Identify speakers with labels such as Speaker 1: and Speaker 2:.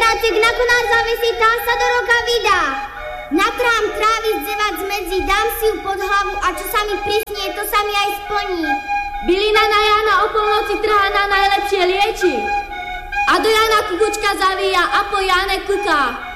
Speaker 1: Vrátek na konár zavesí, tá sa do roka vydá. Natrám tráviť zevac medzi, dám si ju pod hlavu a čo sa mi prisnie, to sa mi aj splní.
Speaker 2: Bylina na Jána o polnoci trhá na najlepšie lieči. A do Jana kukučka zavíja a po Jáne kuká.